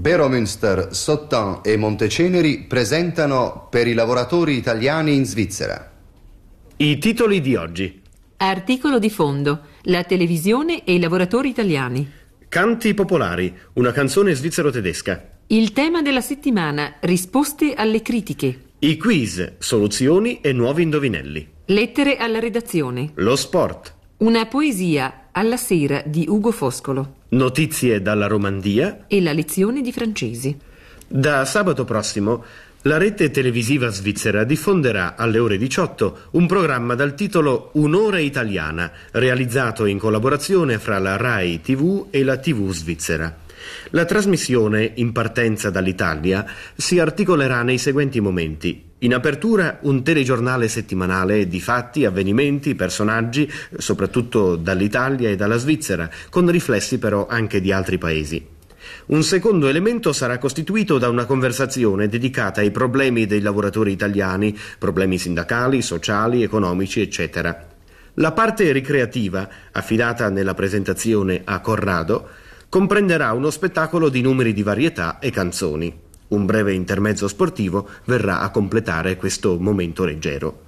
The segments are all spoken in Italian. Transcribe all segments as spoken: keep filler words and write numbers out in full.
Beromünster, Sottan e Monteceneri presentano Per i lavoratori italiani in Svizzera. I titoli di oggi. Articolo di fondo: la televisione e i lavoratori italiani. Canti popolari, una canzone svizzero-tedesca. Il tema della settimana: risposte alle critiche. I quiz, soluzioni e nuovi indovinelli. Lettere alla redazione. Lo sport. Una poesia alla sera di Ugo Foscolo. Notizie dalla Romandia. E la lezione di francese. Da sabato prossimo la rete televisiva svizzera diffonderà alle ore diciotto un programma dal titolo Un'ora italiana, realizzato in collaborazione fra la Rai tivù e la tivù svizzera. La trasmissione, in partenza dall'Italia, si articolerà nei seguenti momenti. In apertura un telegiornale settimanale di fatti, avvenimenti, personaggi, soprattutto dall'Italia e dalla Svizzera, con riflessi però anche di altri paesi. Un secondo elemento sarà costituito da una conversazione dedicata ai problemi dei lavoratori italiani, problemi sindacali, sociali, economici, eccetera. La parte ricreativa, affidata nella presentazione a Corrado, comprenderà uno spettacolo di numeri di varietà e canzoni. Un breve intermezzo sportivo verrà a completare questo momento leggero.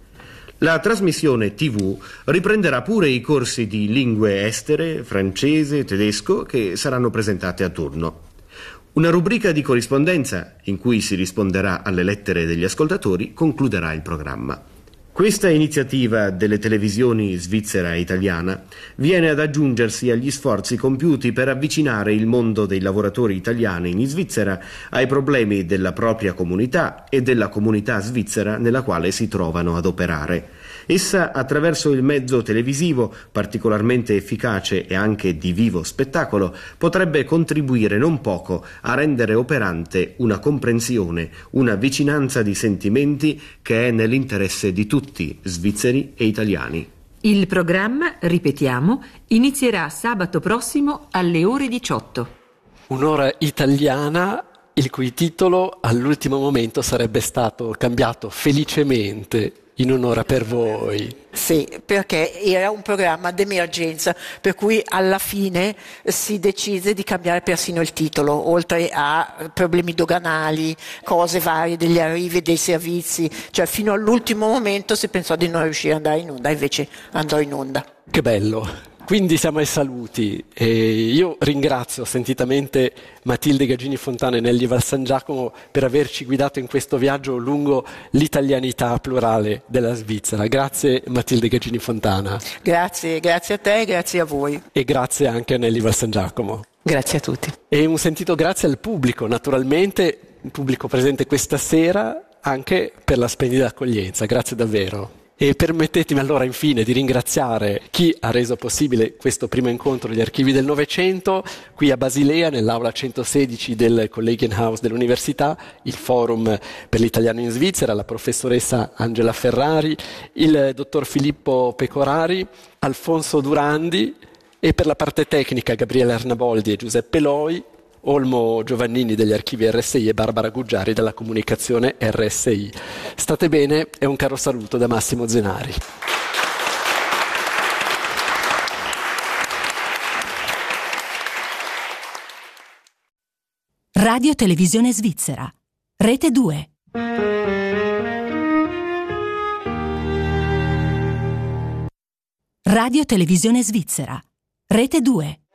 La trasmissione tivù riprenderà pure i corsi di lingue estere, francese, tedesco, che saranno presentate a turno. Una rubrica di corrispondenza, in cui si risponderà alle lettere degli ascoltatori, concluderà il programma. Questa iniziativa delle televisioni svizzera e italiana viene ad aggiungersi agli sforzi compiuti per avvicinare il mondo dei lavoratori italiani in Svizzera ai problemi della propria comunità e della comunità svizzera nella quale si trovano ad operare. Essa, attraverso il mezzo televisivo, particolarmente efficace e anche di vivo spettacolo, potrebbe contribuire non poco a rendere operante una comprensione, una vicinanza di sentimenti che è nell'interesse di tutti, svizzeri e italiani. Il programma, ripetiamo, inizierà sabato prossimo alle ore diciotto. Un'ora italiana, il cui titolo all'ultimo momento sarebbe stato cambiato felicemente in un'ora per voi. Sì, perché era un programma d'emergenza, per cui alla fine si decise di cambiare persino il titolo, oltre a problemi doganali, cose varie degli arrivi e dei servizi, cioè fino all'ultimo momento si pensò di non riuscire ad andare in onda, invece andò in onda. Che bello! Quindi siamo ai saluti e io ringrazio sentitamente Matilde Gagini Fontana e Nelly Valsangiacomo per averci guidato in questo viaggio lungo l'italianità plurale della Svizzera. Grazie Matilde Gagini Fontana. Grazie, grazie a te e grazie a voi. E grazie anche a Nelly Valsangiacomo. Grazie a tutti. E un sentito grazie al pubblico, naturalmente, il pubblico presente questa sera, anche per la splendida accoglienza. Grazie davvero. E permettetemi allora infine di ringraziare chi ha reso possibile questo primo incontro degli archivi del Novecento qui a Basilea nell'aula centosedici del Collegienhaus dell'Università, il Forum per l'Italiano in Svizzera, la professoressa Angela Ferrari, il dottor Filippo Pecorari, Alfonso Durandi e per la parte tecnica Gabriele Arnaboldi e Giuseppe Loi, Olmo Giovannini degli archivi R S I e Barbara Guggiari della comunicazione R S I. State bene e un caro saluto da Massimo Zenari. Radio Televisione Svizzera, Rete due. Radio Televisione Svizzera, Rete due.